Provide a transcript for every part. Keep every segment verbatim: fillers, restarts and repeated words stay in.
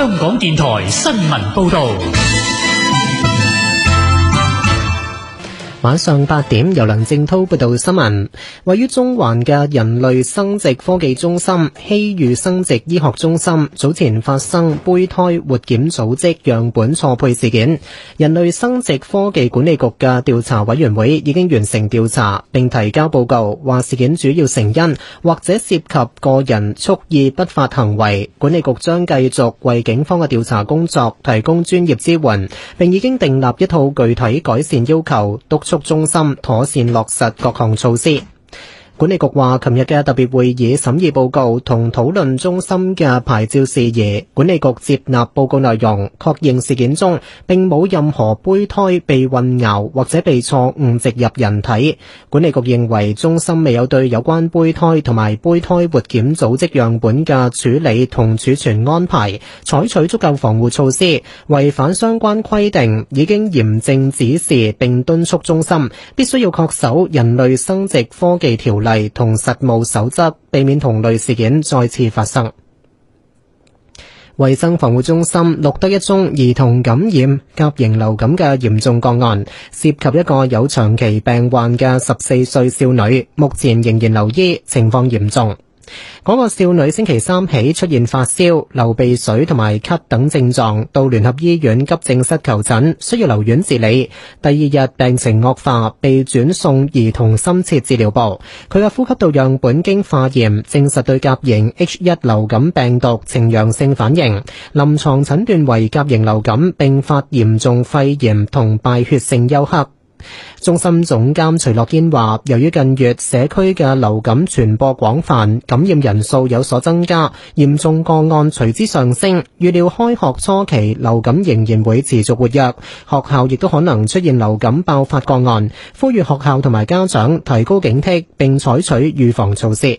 香港電台新聞報道。 晚上八點，由梁正濤報道新聞。位於中環嘅人類生殖科技中心希裕生殖醫學中心早前發生胚胎活檢組織樣本錯配事件，人類生殖科技管理局嘅調查委員會已經完成調查，並提交報告，話事件主要成因或者涉及個人蓄意不法行為。管理局將繼續為警方嘅調查工作提供專業支援，並已經訂立一套具體改善要求，督促中心妥善落實各項措施。管理局話，琴日嘅特別會議審議報告同討論中心嘅牌照事宜，管理局接納報告內容，確認事件中並冇任何胚胎被混淆或者被錯誤植入人體。管理局認為中心未有對有關胚胎同埋胚胎活檢組織樣本嘅處理同儲存安排採取足夠防護措施，違反相關規定，已經嚴正指示並敦促中心必須要恪守人類生殖科技條例同實務守則，避免同類事件再次發生。衛生防護中心錄得一宗兒童感染甲型流感嘅嚴重個案，涉及一個有長期病患嘅十四歲少女，目前仍然留醫，情況嚴重。嗰個少女星期三起出現發燒、流鼻水同埋咳等症狀，到聯合醫院急症室求診，需要留院治理。第二日病情惡化，被轉送兒童深切治療部。佢嘅呼吸道樣本經化驗，證實對甲型 H 一 流感病毒呈陽性反應，臨床診斷為甲型流感併發嚴重肺炎同敗血性休克。中心總監徐樂堅話，由於近月社區嘅流感傳播廣泛，感染人數有所增加，嚴重個案隨之上升，預料開學初期流感仍然會持續活躍，學校亦都可能出現流感爆發個案，呼籲學校同埋家長提高警惕並採取預防措施。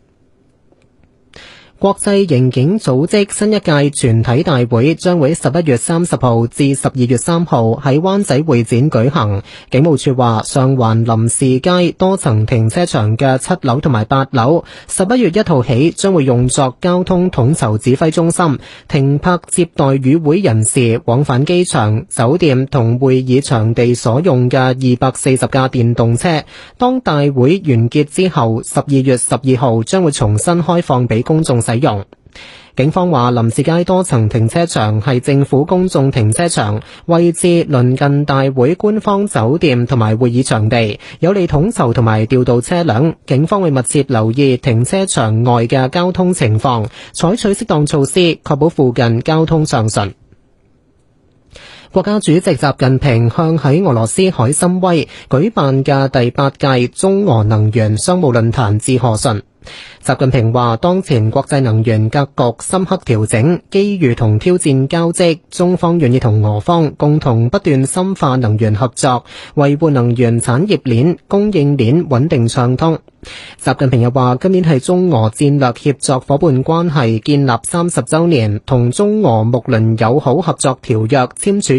國際刑警組織新一屆全體大會將會十一月三十號至十二月三號喺灣仔會展舉行。警務處話，上環林士街多層停車場嘅七樓同埋八樓，十一月一號起將會用作交通統籌指揮中心，停泊接待與會人士往返機場、酒店同會議場地所用嘅二百四十架電動車。當大會完結之後，十二月十二號將會重新開放俾公眾使用。警方話，林士街多層停車場係政府公眾停車場，位置鄰近大會官方酒店同埋會議場地，有利統籌同埋調度車輛。警方會密切留意停車場外嘅交通情況，採取適當措施，確保附近交通暢順。國家主席習近平向喺俄羅斯海參崴舉辦嘅第八屆中俄能源商務論壇致賀信。習近平話，當前國際能源格局深刻調整，機遇同挑戰交織，中方願意同俄方共同不斷深化能源合作，維護能源產業鏈、供應鏈穩定暢通。習近平又話，今年係中俄戰略協作夥伴關係建立三十週年，同中俄睦鄰友好合作條約簽署